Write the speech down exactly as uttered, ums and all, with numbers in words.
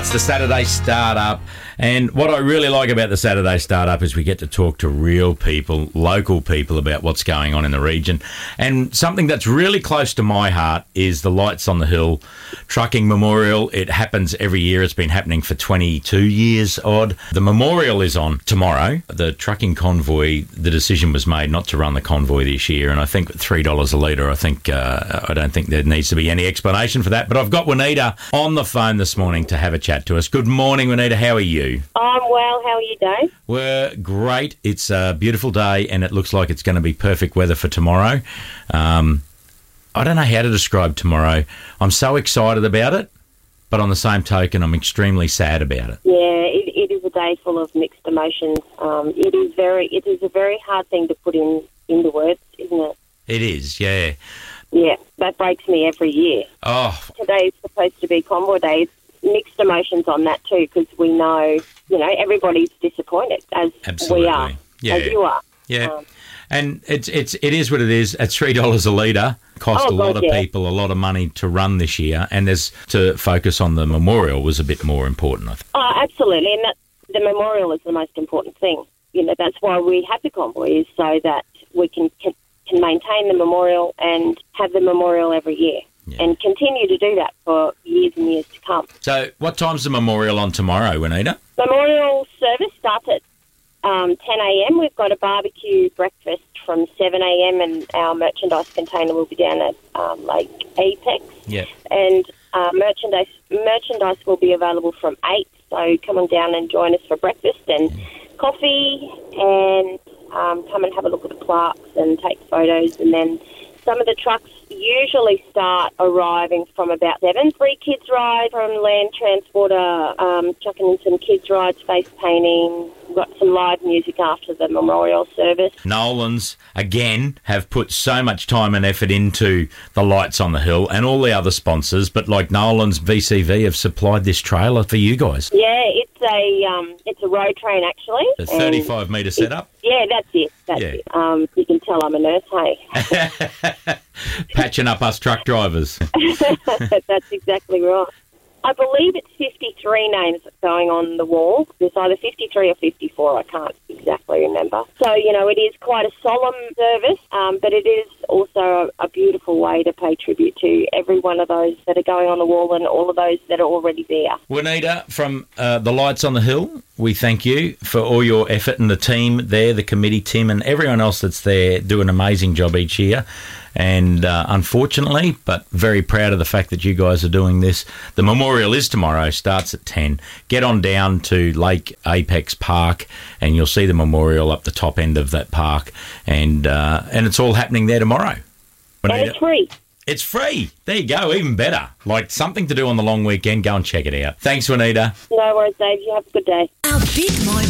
it's the Saturday Startup. And what I really like about the Saturday Startup is we get to talk to real people, local people, about what's going on in the region. And something that's really close to my heart is the Lights on the Hill Trucking Memorial. It happens every year. It's been happening for twenty-two years odd. The memorial is on tomorrow. The trucking convoy, the decision was made not to run the convoy this year. And I think three dollars a litre, I think, uh, I don't think there needs to be any explanation for that. But I've got Juanita on the phone this morning to have a chat to us. Good morning, Juanita. How are you? I'm well. How are you, Dave? We're great. It's a beautiful day and it looks like it's going to be perfect weather for tomorrow. Um, I don't know how to describe tomorrow. I'm so excited about it, but on the same token, I'm extremely sad about it. Yeah, it, it is a day full of mixed emotions. Um, it is very, it is a very hard thing to put in into words, isn't it? It is, yeah. Yeah, that breaks me every year. Oh, Today's supposed to be Convoy Day. Mixed emotions on that too, because we know, you know, everybody's disappointed, as absolutely. we are, yeah. as you are. Yeah. Um, And it's it's it is what it is. At three dollars a litre, cost Oh, a lot God, of yeah. people a lot of money to run this year, and there's to focus on the memorial was a bit more important, I think. Oh, absolutely, and that the memorial is the most important thing. You know, that's why we have the convoy, is so that we can can, can maintain the memorial and have the memorial every year. Yeah. And continue to do that for years and years to come. So, what time's the memorial on tomorrow, Juanita? Memorial service starts at um, ten a.m. We've got a barbecue breakfast from seven a.m. and our merchandise container will be down at um, Lake Apex. Yeah. And uh, merchandise merchandise will be available from eight. So come on down and join us for breakfast and coffee, and um, come and have a look at the plaques and take photos. And then some of the trucks usually start arriving from about seven. Three kids ride from Land Transporter, um, chucking in some kids rides, face painting. We've got some live music after the memorial service. Nolan's, again, have put so much time and effort into the Lights on the Hill and all the other sponsors, but like Nolan's, V C V have supplied this trailer for you guys. Yeah, it's a um, it's a road train actually. A thirty-five metre setup. Yeah, that's it. That's Yeah. it. Um, you can tell I'm a nurse, hey. Patching up us truck drivers. That's exactly right. I believe it's fifty-three names going on the wall. There's either fifty-three or fifty-four. I can't exactly remember. So, you know, it is quite a solemn service, um, but it is also a, a beautiful way to pay tribute to every one of those that are going on the wall and all of those that are already there. Juanita, from uh, the Lights on the Hill, we thank you for all your effort, and the team there, the committee, Tim, and everyone else that's there do an amazing job each year. And uh, unfortunately, but very proud of the fact that you guys are doing this. The memorial is tomorrow, starts at ten. Get on down to Lake Apex Park and you'll see the memorial up the top end of that park. And uh, and it's all happening there tomorrow. And it's free. It's free. There you go, even better. Like something to do on the long weekend, go and check it out. Thanks, Juanita. No worries, Dave. You have a good day. Our Big My